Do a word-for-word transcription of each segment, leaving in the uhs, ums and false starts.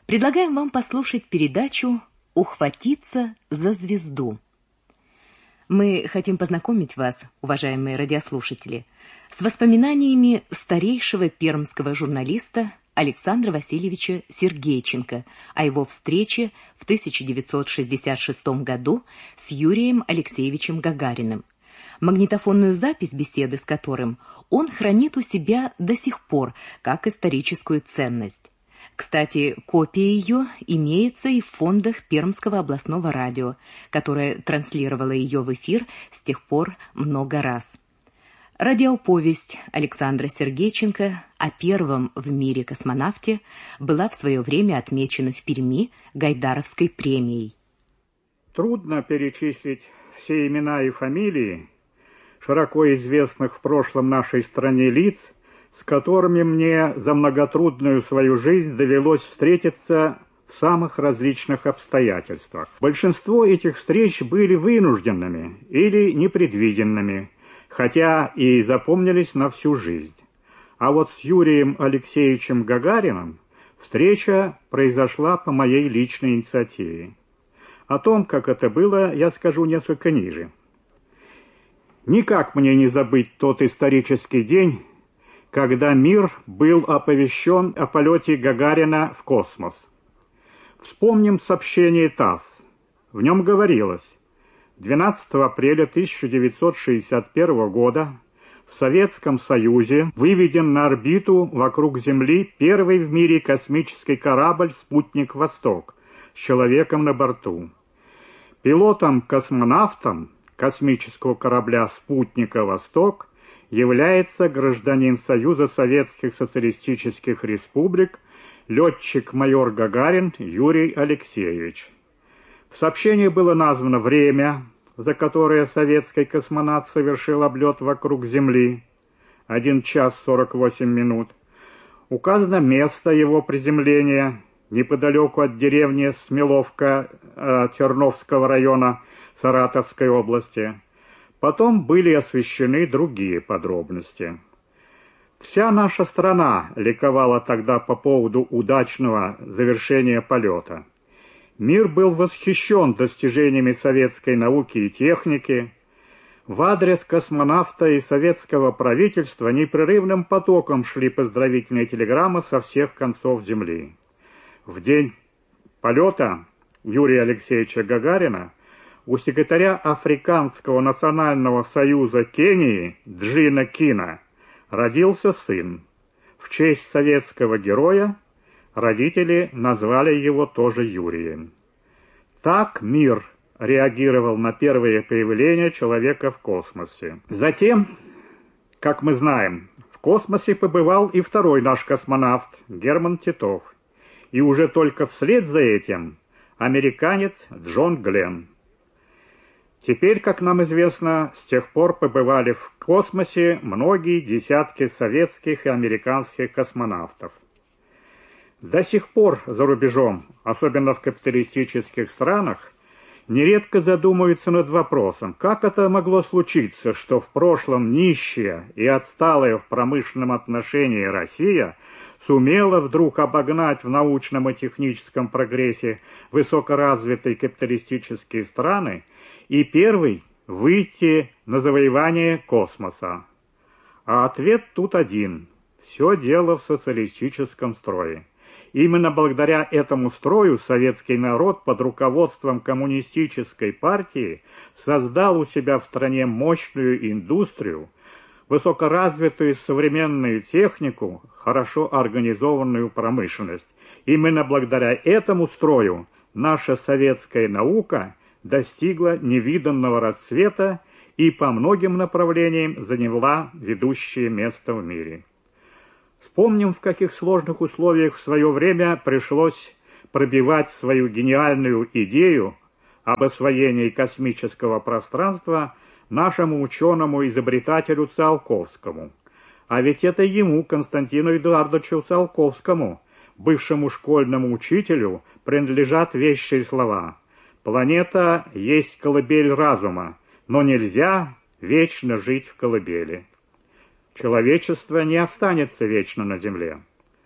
Предлагаем вам послушать передачу «Ухватиться за звезду». Мы хотим познакомить вас, уважаемые радиослушатели, с воспоминаниями старейшего пермского журналиста Александра Васильевича Сергейченко о его встрече в тысяча девятьсот шестьдесят шестом году с Юрием Алексеевичем Гагариным, магнитофонную запись беседы с которым он хранит у себя до сих пор как историческую ценность. Кстати, копия ее имеется и в фондах Пермского областного радио, которое транслировало ее в эфир с тех пор много раз. Радиоповесть Александра Сергейченко о первом в мире космонавте была в свое время отмечена в Перми Гайдаровской премией. Трудно перечислить все имена и фамилии широко известных в прошлом нашей стране лиц, с которыми мне за многотрудную свою жизнь довелось встретиться в самых различных обстоятельствах. Большинство этих встреч были вынужденными или непредвиденными, хотя и запомнились на всю жизнь. А вот с Юрием Алексеевичем Гагариным встреча произошла по моей личной инициативе. О том, как это было, я скажу несколько ниже. Никак мне не забыть тот исторический день, когда мир был оповещен о полете Гагарина в космос. Вспомним сообщение ТАСС. В нем говорилось: двенадцатого апреля тысяча девятьсот шестьдесят первого года в Советском Союзе выведен на орбиту вокруг Земли первый в мире космический корабль «Спутник Восток» с человеком на борту. Пилотом-космонавтом космического корабля «Спутника Восток» является гражданин Союза Советских Социалистических Республик, летчик-майор Гагарин Юрий Алексеевич. В сообщении было названо время, за которое советский космонавт совершил облет вокруг Земли, один час сорок восемь минут. Указано место его приземления неподалеку от деревни Смеловка э, Терновского района Саратовской области. Потом были освещены другие подробности. Вся наша страна ликовала тогда по поводу удачного завершения полета. Мир был восхищен достижениями советской науки и техники. В адрес космонавта и советского правительства непрерывным потоком шли поздравительные телеграммы со всех концов Земли. В день полета Юрия Алексеевича Гагарина у секретаря Африканского национального союза Кении Джина Кина родился сын. В честь советского героя родители назвали его тоже Юрием. Так мир реагировал на первое появление человека в космосе. Затем, как мы знаем, в космосе побывал и второй наш космонавт Герман Титов. И уже только вслед за этим американец Джон Гленн. Теперь, как нам известно, с тех пор побывали в космосе многие десятки советских и американских космонавтов. До сих пор за рубежом, особенно в капиталистических странах, нередко задумываются над вопросом, как это могло случиться, что в прошлом нищая и отсталая в промышленном отношении Россия сумела вдруг обогнать в научном и техническом прогрессе высокоразвитые капиталистические страны и первый выйти на завоевание космоса. А ответ тут один. Все дело в социалистическом строе. Именно благодаря этому строю советский народ под руководством коммунистической партии создал у себя в стране мощную индустрию, высокоразвитую современную технику, хорошо организованную промышленность. Именно благодаря этому строю наша советская наука достигла невиданного расцвета и по многим направлениям заняла ведущее место в мире. Вспомним, в каких сложных условиях в свое время пришлось пробивать свою гениальную идею об освоении космического пространства нашему ученому-изобретателю Циолковскому. А ведь это ему, Константину Эдуардовичу Циолковскому, бывшему школьному учителю, принадлежат вещие слова: «Планета есть колыбель разума, но нельзя вечно жить в колыбели». Человечество не останется вечно на Земле.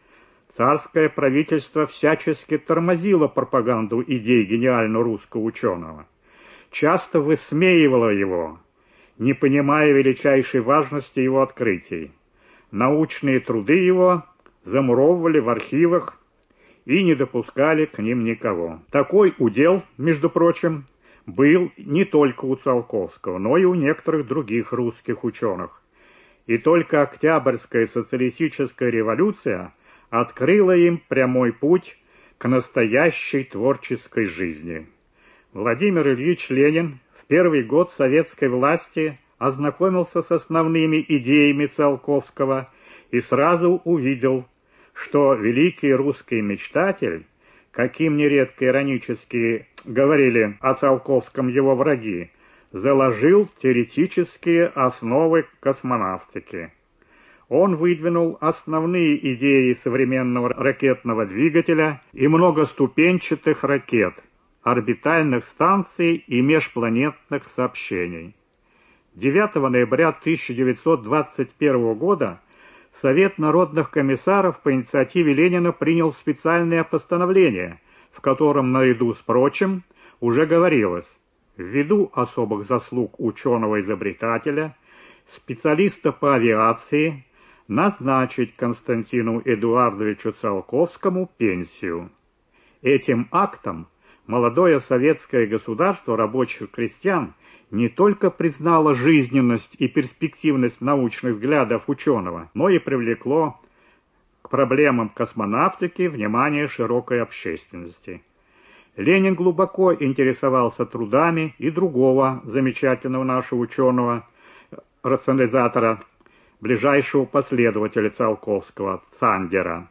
Царское правительство всячески тормозило пропаганду идей гениального русского ученого, часто высмеивало его, не понимая величайшей важности его открытий. Научные труды его замуровывали в архивах и не допускали к ним никого. Такой удел, между прочим, был не только у Циолковского, но и у некоторых других русских ученых. И только Октябрьская социалистическая революция открыла им прямой путь к настоящей творческой жизни. Владимир Ильич Ленин в первый год советской власти ознакомился с основными идеями Циолковского и сразу увидел, что великий русский мечтатель, каким нередко иронически говорили о Циолковском его враги, заложил теоретические основы космонавтики. Он выдвинул основные идеи современного ракетного двигателя и многоступенчатых ракет, орбитальных станций и межпланетных сообщений. девятого ноября тысяча девятьсот двадцать первого года Совет народных комиссаров по инициативе Ленина принял специальное постановление, в котором, наряду с прочим, уже говорилось: ввиду особых заслуг ученого-изобретателя, специалиста по авиации, назначить Константину Эдуардовичу Циолковскому пенсию. Этим актом молодое советское государство рабочих крестьян не только признало жизненность и перспективность научных взглядов ученого, но и привлекло к проблемам космонавтики внимание широкой общественности. Ленин глубоко интересовался трудами и другого замечательного нашего ученого, рационализатора, ближайшего последователя Циолковского, Цандера.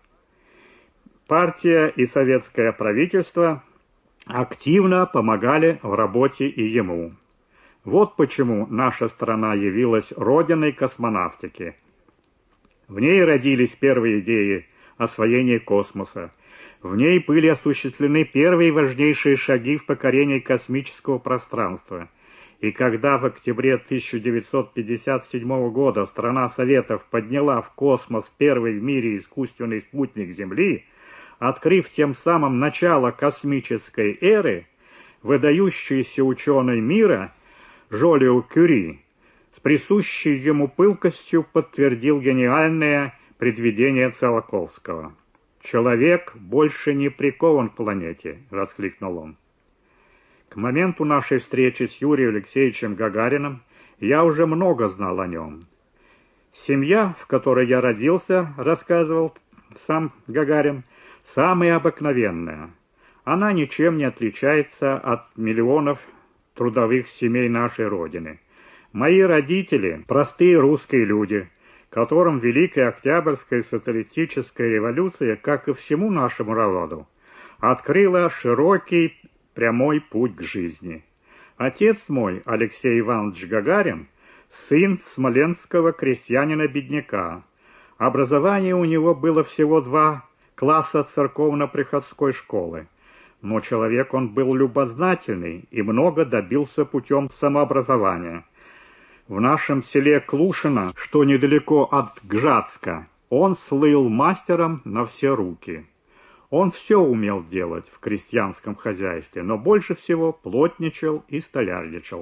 Партия и советское правительство активно помогали в работе и ему. Вот почему наша страна явилась родиной космонавтики. В ней родились первые идеи освоения космоса. В ней были осуществлены первые важнейшие шаги в покорении космического пространства. И когда в октябре тысяча девятьсот пятьдесят седьмого года страна Советов подняла в космос первый в мире искусственный спутник Земли, открыв тем самым начало космической эры, выдающийся ученый мира Жолио Кюри с присущей ему пылкостью подтвердил гениальное предвидение Циолковского. «Человек больше не прикован к планете», — воскликнул он. К моменту нашей встречи с Юрием Алексеевичем Гагариным я уже много знал о нем. Семья, в которой я родился, рассказывал сам Гагарин, самая обыкновенная. Она ничем не отличается от миллионов трудовых семей нашей Родины. Мои родители – простые русские люди, которым Великая Октябрьская социалистическая революция, как и всему нашему народу, открыла широкий прямой путь к жизни. Отец мой, Алексей Иванович Гагарин, сын смоленского крестьянина-бедняка. Образование у него было всего два класса церковно-приходской школы. Но человек он был любознательный и много добился путем самообразования. В нашем селе Клушино, что недалеко от Гжатска, он слыл мастером на все руки. Он все умел делать в крестьянском хозяйстве, но больше всего плотничал и столярничал.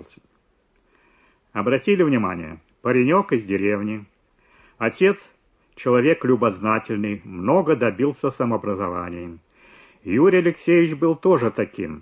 Обратили внимание, паренек из деревни. Отец — человек любознательный, много добился самообразованием. Юрий Алексеевич был тоже таким.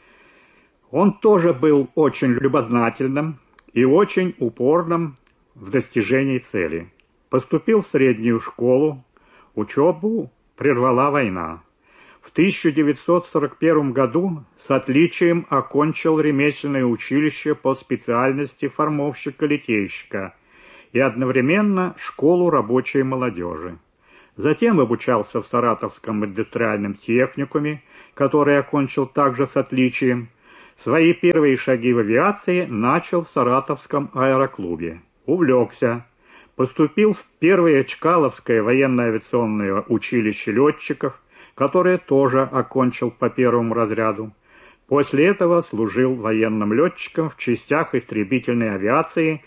Он тоже был очень любознательным и очень упорным в достижении цели. Поступил в среднюю школу, учебу прервала война. В тысяча девятьсот сорок первом году с отличием окончил ремесленное училище по специальности формовщика-литейщика и одновременно школу рабочей молодежи. Затем обучался в Саратовском индустриальном техникуме, который окончил также с отличием. Свои первые шаги в авиации начал в Саратовском аэроклубе. Увлекся. Поступил в первое Чкаловское военно-авиационное училище летчиков, которое тоже окончил по первому разряду. После этого служил военным летчиком в частях истребительной авиации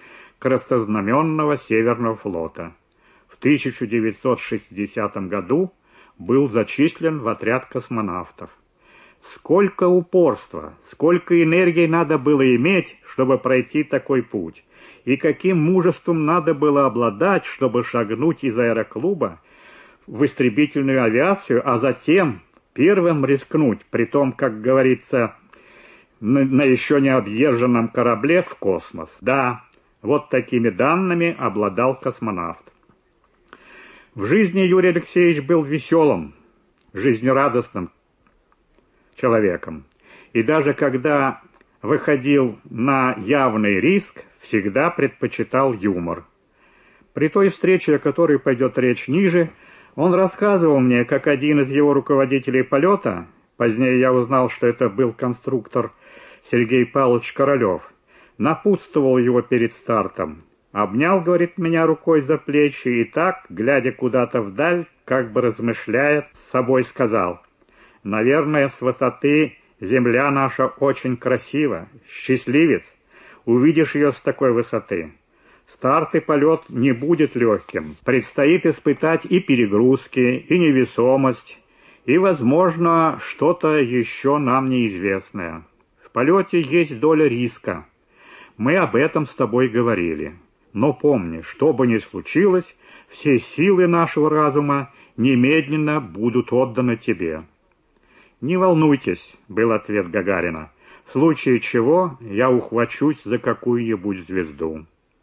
Краснознаменного Северного флота. В тысяча девятьсот шестидесятом году был зачислен в отряд космонавтов. Сколько упорства, сколько энергии надо было иметь, чтобы пройти такой путь, и каким мужеством надо было обладать, чтобы шагнуть из аэроклуба в истребительную авиацию, а затем первым рискнуть, при том, как говорится, на, на еще не объезженном корабле в космос. Да, вот такими данными обладал космонавт. В жизни Юрий Алексеевич был веселым, жизнерадостным человеком. И даже когда выходил на явный риск, всегда предпочитал юмор. При той встрече, о которой пойдет речь ниже, он рассказывал мне, как один из его руководителей полета, позднее я узнал, что это был конструктор Сергей Павлович Королев, напутствовал его перед стартом. Обнял, говорит, меня рукой за плечи и так, глядя куда-то вдаль, как бы размышляя, с собой сказал: «Наверное, с высоты земля наша очень красива, счастливец, увидишь ее с такой высоты. Старт и полет не будет легким, предстоит испытать и перегрузки, и невесомость, и, возможно, что-то еще нам неизвестное. В полете есть доля риска. Мы об этом с тобой говорили. Но помни, что бы ни случилось, все силы нашего разума немедленно будут отданы тебе». «Не волнуйтесь», — был ответ Гагарина, — «в случае чего я ухвачусь за какую-нибудь звезду».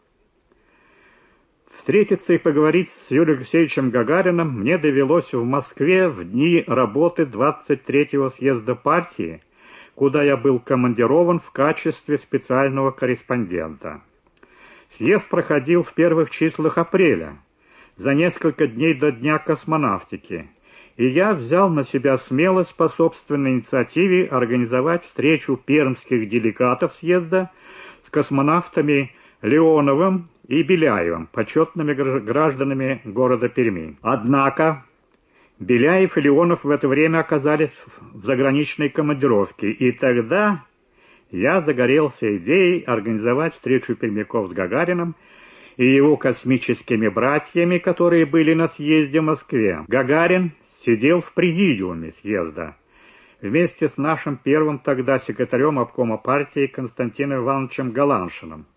Встретиться и поговорить с Юрием Алексеевичем Гагариным мне довелось в Москве в дни работы двадцать третьего съезда партии, куда я был командирован в качестве специального корреспондента. Съезд проходил в первых числах апреля, за несколько дней до Дня космонавтики, и я взял на себя смелость по собственной инициативе организовать встречу пермских делегатов съезда с космонавтами Леоновым и Беляевым, почетными гражданами города Перми. Однако Беляев и Леонов в это время оказались в заграничной командировке, и тогда я загорелся идеей организовать встречу пермяков с Гагариным и его космическими братьями, которые были на съезде в Москве. Гагарин сидел в президиуме съезда вместе с нашим первым тогда секретарем обкома партии Константином Ивановичем Галаншиным.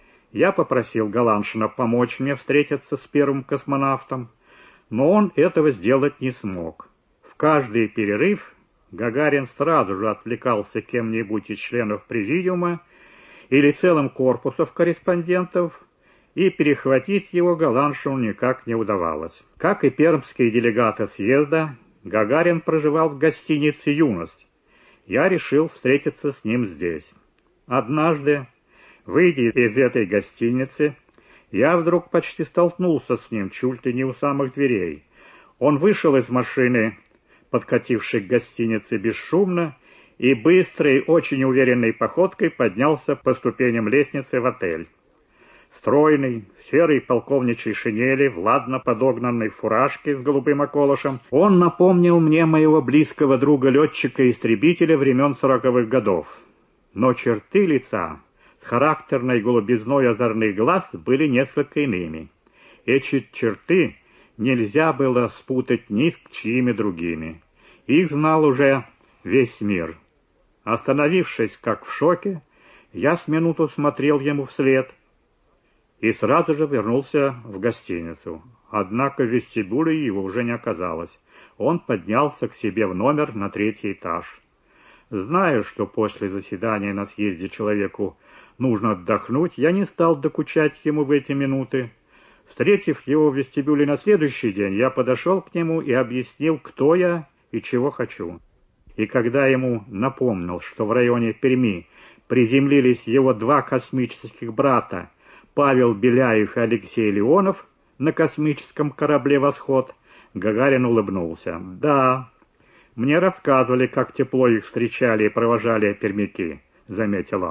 Я попросил Галаншина помочь мне встретиться с первым космонавтом, но он этого сделать не смог. В каждый перерыв Гагарин сразу же отвлекался кем-нибудь из членов президиума или целым корпусом корреспондентов, и перехватить его Галаншину никак не удавалось. Как и пермские делегаты съезда, Гагарин проживал в гостинице «Юность». Я решил встретиться с ним здесь. Однажды, выйдя из этой гостиницы, я вдруг почти столкнулся с ним чуть ли не у самых дверей. Он вышел из машины, подкатившей к гостинице бесшумно, и быстрой, очень уверенной походкой поднялся по ступеням лестницы в отель. Стройный, в серой полковничьей шинели, в ладно подогнанной фуражке с голубым околышем, он напомнил мне моего близкого друга-летчика-истребителя времен сороковых годов. Но черты лица с характерной голубизной озорных глаз были несколько иными. Эти черты нельзя было спутать ни с чьими другими. Их знал уже весь мир. Остановившись, как в шоке, я с минуту смотрел ему вслед и сразу же вернулся в гостиницу. Однако в вестибюле его уже не оказалось. Он поднялся к себе в номер на третий этаж. Зная, что после заседания на съезде человеку нужно отдохнуть, я не стал докучать ему в эти минуты. Встретив его в вестибюле на следующий день, я подошел к нему и объяснил, кто я и чего хочу. И когда ему напомнил, что в районе Перми приземлились его два космических брата, Павел Беляев и Алексей Леонов, на космическом корабле «Восход», Гагарин улыбнулся. «Да, мне рассказывали, как тепло их встречали и провожали пермяки», — заметил он.